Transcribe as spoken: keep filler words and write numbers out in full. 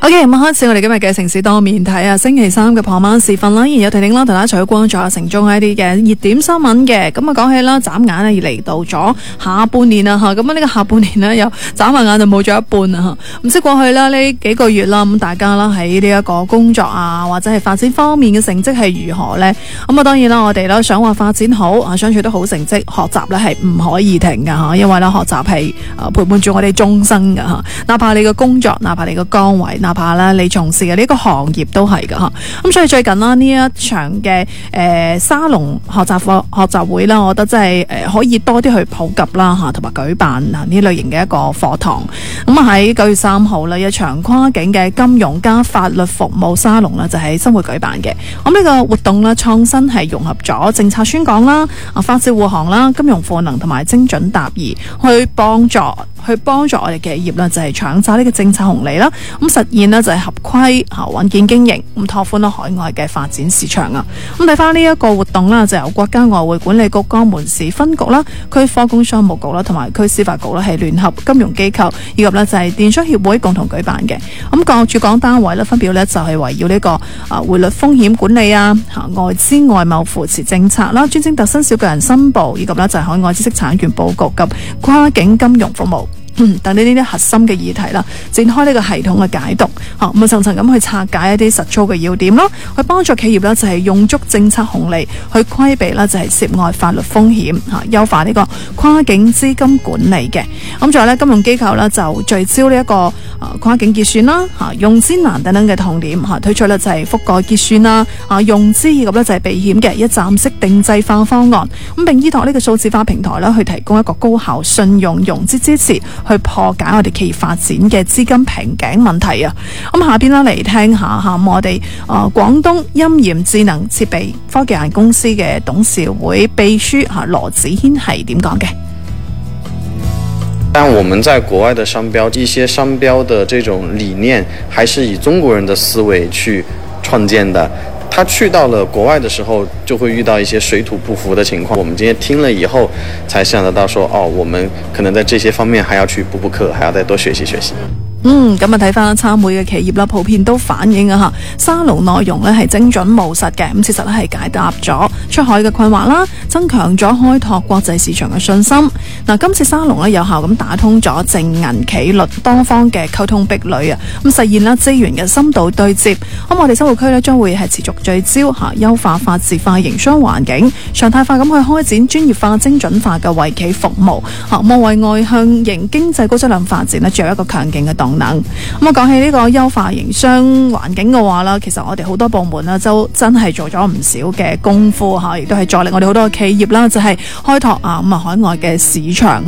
OK， 咁開始我哋今日嘅城市多面睇啊，星期三嘅傍晚時分啦，依然有婷婷啦，同大家一齊去關注下城中一啲嘅熱點新聞嘅。咁啊，講起啦，眨眼咧，嚟到咗下半年啦吓，咁啊呢個下半年呢，又眨下眼就冇咗一半啦吓。唔知過去啦呢幾個月啦，咁大家啦喺呢一個工作啊，或者係發展方面嘅成績係如何呢？咁啊，當然啦，我哋啦想話發展好啊，相處得好成績，學習咧係唔可以停噶吓，因為咧學習係啊陪伴住我哋終生噶吓，哪怕你嘅工作，哪怕你嘅崗位，哪怕咧你從事嘅呢個行業都係噶吓。咁所以最近啦呢一場嘅誒、呃、沙龍學習課學習會啦，我覺得真係誒可以多啲去普及啦吓，同埋舉辦啊呢類型嘅一個課堂。咁啊喺九月三號啦，一場跨境嘅金融加法律服務沙龍啦，就喺新會舉辦嘅。咁呢個活動啦，創新係融合咗政策宣講啦、啊法治護航啦、金融賦能同埋精準答疑，去幫助去幫助我哋企業啦，就係搶走呢個政策紅利啦，咁實現呢就係合規吓穩健經營，咁拓寬啦海外嘅發展市場啊。咁睇翻呢一個活動啦，就由國家外匯管理局江門市分局啦、區科工商務局啦同埋區司法局啦係聯合金融機構以及呢就係電商協會共同舉辦嘅。咁各主講單位咧分別咧就係圍繞呢個啊匯率風險管理啊、外資外貿扶持政策啦、專徵特新小個人申報以及呢就係海外知識產權佈局及跨境金融服務。嗯，等呢啲核心嘅議題啦，展開呢個系統嘅解讀，吓咁啊層層咁去拆解一啲實操嘅要點咯，去幫助企業呢就係用足政策紅利去規避啦就係涉外法律風險吓，優化呢個跨境資金管理嘅。咁仲有呢金融機構呢就聚焦呢一個啊跨境結算啦吓，用資難等等嘅痛點吓，推出呢就係覆蓋結算啦啊融資以及呢就係避險嘅一站式定制化方案，咁並依託呢個數字化平台啦去提供一個高效信用融資支持。去破解我哋企業發展嘅資金瓶頸問題啊！咁下邊啦嚟聽下吓，我哋誒廣東鑫研智能設備科技有限公司嘅董事會秘書吓羅子軒係點講嘅？ 但我們在國外的商標，一些商標的這種理念，還是以中國人的思維去創建的。他去到了國外的時候，就會遇到一些水土不服的情況。我們今天聽了以後，才想得到說，哦，我們可能在這些方面還要去補補課，還要再多學習學習。 嗯，咁啊睇翻參會嘅企業啦，普遍都反映啊吓，沙龍內容咧係精準務實嘅，咁事實咧係解答咗出海嘅困惑啦，增強咗開拓國際市場嘅信心。嗱，今次沙龍咧有效咁打通咗政銀企律多方嘅溝通壁壘啊，咁實現啦資源嘅深度對接。咁我哋新會區咧將會係持續聚焦吓，優化法治化營商環境，常態化咁去開展專業化、精準化嘅為企服務，吓，務為外向型經濟高質量發展咧，仲有一個強勁嘅動能。咁啊，講起呢個優化營商環境嘅話啦，其實我哋好多部門啦，都真係做咗唔少嘅功夫吓，亦都係助力我哋好多嘅企業啦，就係開拓啊咁啊海外嘅市場。